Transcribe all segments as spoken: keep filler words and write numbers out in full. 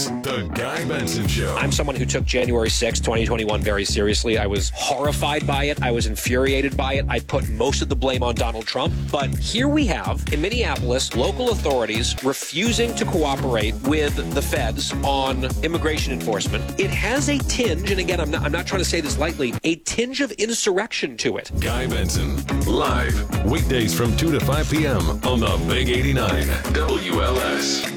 The Guy Benson Show. I'm someone who took January sixth, twenty twenty-one very seriously. I was horrified by it. I was infuriated by it. I put most of the blame on Donald Trump. But here we have, in Minneapolis, local authorities refusing to cooperate with the feds on immigration enforcement. It has a tinge, and again, I'm not, I'm not trying to say this lightly, a tinge of insurrection to it. Guy Benson, live, weekdays from two to five p.m. on the Big eighty-nine W L S.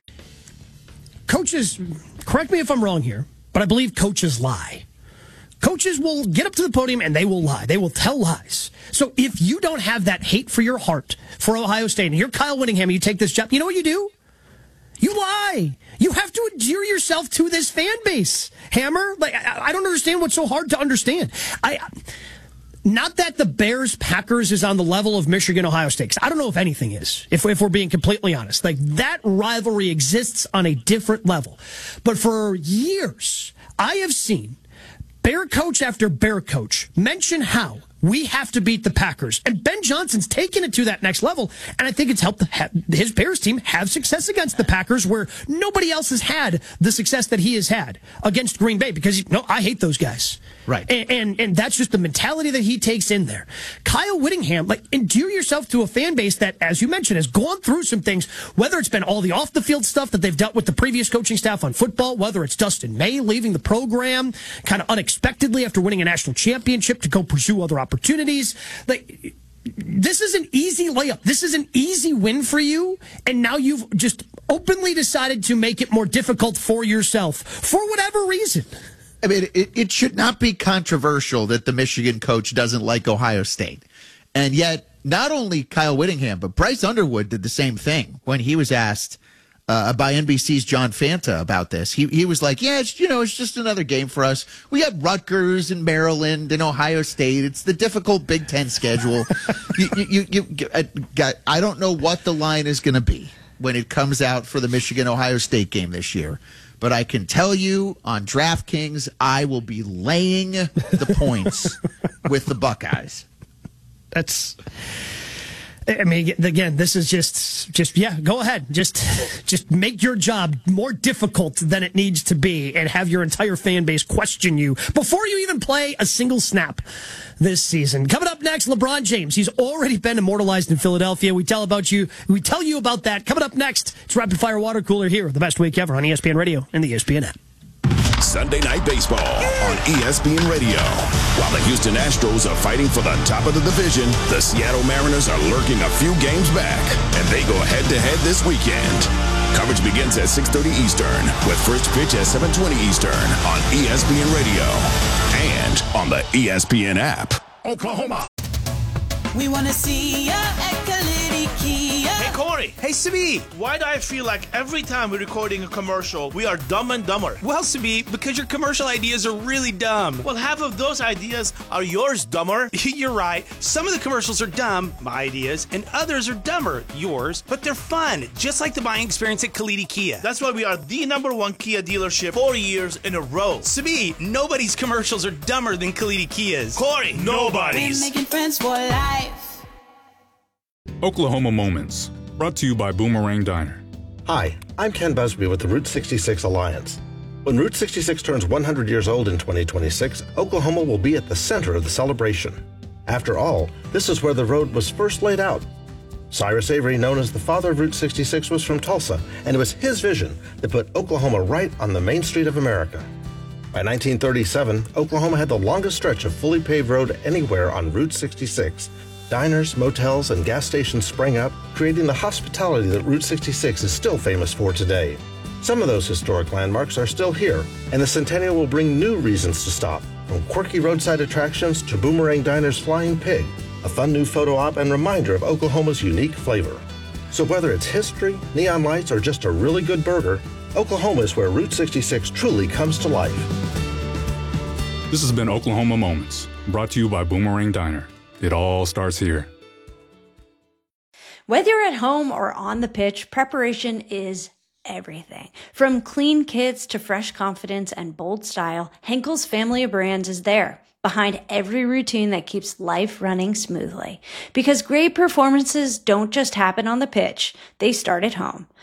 Coaches, correct me if I'm wrong here, but I believe coaches lie. Coaches will get up to the podium and they will lie. They will tell lies. So if you don't have that hate for your heart for Ohio State, and you're Kyle Whittingham and you take this job, you know what you do? You lie. You have to endear yourself to this fan base. Hammer, like I, I don't understand what's so hard to understand. I... Not that the Bears-Packers is on the level of Michigan-Ohio State. I don't know if anything is, if, if we're being completely honest. Like, that rivalry exists on a different level. But for years, I have seen Bear coach after Bear coach mention how we have to beat the Packers. And Ben Johnson's taken it to that next level, and I think it's helped his Bears team have success against the Packers where nobody else has had the success that he has had against Green Bay because, you know, I hate those guys. Right. And, and and that's just the mentality that he takes in there. Kyle Whittingham, like, endear yourself to a fan base that, as you mentioned, has gone through some things, whether it's been all the off-the-field stuff that they've dealt with the previous coaching staff on football, whether it's Dustin May leaving the program kind of unexpectedly after winning a national championship to go pursue other opportunities. Like, this is an easy layup. This is an easy win for you, and now you've just openly decided to make it more difficult for yourself for whatever reason. I mean, it, it should not be controversial that the Michigan coach doesn't like Ohio State. And yet, not only Kyle Whittingham, but Bryce Underwood did the same thing when he was asked uh, by N B C's John Fanta about this. He he was like, yeah, it's, you know, it's just another game for us. We have Rutgers and Maryland and Ohio State. It's the difficult Big Ten schedule. you, you, you, you I, got, I don't know what the line is going to be when it comes out for the Michigan-Ohio State game this year. But I can tell you on DraftKings, I will be laying the points with the Buckeyes. That's, I mean, again, this is just, just yeah, go ahead. Just, just make your job more difficult than it needs to be and have your entire fan base question you before you even play a single snap this season. Coming up next, LeBron James. He's already been immortalized in Philadelphia. We tell about you. We tell you about that. Coming up next, it's Rapid Fire Water Cooler here. The best week ever on E S P N Radio and the E S P N app. Sunday Night Baseball on E S P N Radio. While the Houston Astros are fighting for the top of the division, the Seattle Mariners are lurking a few games back, and they go head-to-head this weekend. Coverage begins at six thirty Eastern, with first pitch at seven twenty Eastern on E S P N Radio and on the E S P N app. Oklahoma. We want to see ya at Kalidi Kia. Hey, Corey. Hey, Sabi. Why do I feel like every time we're recording a commercial, we are dumb and dumber? Well, Sabi, because your commercial ideas are really dumb. Well, half of those ideas are yours, dumber. You're right. Some of the commercials are dumb, my ideas, and others are dumber, yours, but they're fun, just like the buying experience at Kalidi Kia. That's why we are the number one Kia dealership four years in a row. Sabi, nobody's commercials are dumber than Kalidi Kia's. Corey, nobody's. We're making friends for life. Oklahoma Moments, brought to you by Boomerang Diner. Hi, I'm Ken Busby with the Route sixty-six Alliance. When Route sixty-six turns one hundred years old in twenty twenty-six, Oklahoma will be at the center of the celebration. After all, this is where the road was first laid out. Cyrus Avery, known as the father of Route sixty-six, was from Tulsa, and it was his vision that put Oklahoma right on the main street of America. By nineteen thirty-seven, Oklahoma had the longest stretch of fully paved road anywhere on Route sixty-six. Diners, motels, and gas stations sprang up, creating the hospitality that Route sixty-six is still famous for today. Some of those historic landmarks are still here, and the Centennial will bring new reasons to stop, from quirky roadside attractions to Boomerang Diner's Flying Pig, a fun new photo op and reminder of Oklahoma's unique flavor. So whether it's history, neon lights, or just a really good burger, Oklahoma is where Route sixty-six truly comes to life. This has been Oklahoma Moments, brought to you by Boomerang Diner. It all starts here. Whether you're at home or on the pitch, preparation is everything. From clean kits to fresh confidence and bold style, Henkel's family of brands is there, behind every routine that keeps life running smoothly. Because great performances don't just happen on the pitch, they start at home.